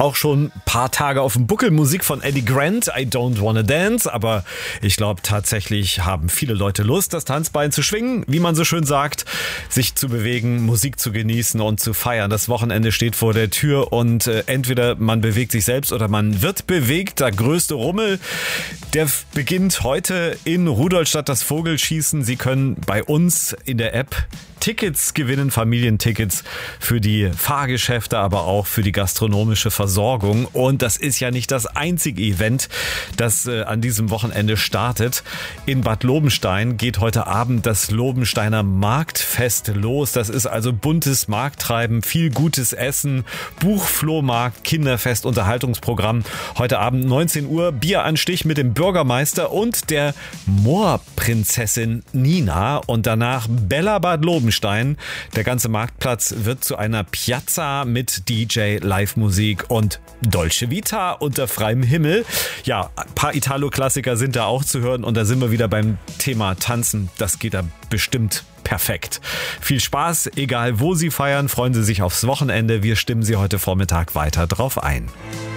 auch schon ein paar Tage auf dem Buckel. Musik von Eddie Grant, I Don't Wanna Dance. Aber ich glaube, tatsächlich haben viele Leute Lust, das Tanzbein zu schwingen, wie man so schön sagt, sich zu bewegen, Musik zu genießen und zu feiern. Das Wochenende steht vor der Tür und entweder man bewegt sich selbst oder man wird bewegt. Der größte Rummel, der beginnt heute in Rudolstadt, das Vogelschießen. Sie können bei uns in der App Tickets gewinnen, Familientickets für die Fahrgeschäfte, aber auch für die gastronomische Versorgung. Und das ist ja nicht das einzige Event, das an diesem Wochenende startet. In Bad Lobenstein geht heute Abend das Lobensteiner Marktfest los. Das ist also buntes Markttreiben, viel gutes Essen, Buchflohmarkt, Kinderfest, Unterhaltungsprogramm. Heute Abend 19 Uhr, Bieranstich mit dem Bürgermeister und der Moorprinzessin Nina und danach Bella Bad Lobenstein. Der ganze Marktplatz wird zu einer Piazza mit DJ, Live-Musik und Dolce Vita unter freiem Himmel. Ja, ein paar Italo-Klassiker sind da auch zu hören und da sind wir wieder beim Thema Tanzen. Das geht da bestimmt perfekt. Viel Spaß, egal wo Sie feiern, freuen Sie sich aufs Wochenende. Wir stimmen Sie heute Vormittag weiter drauf ein.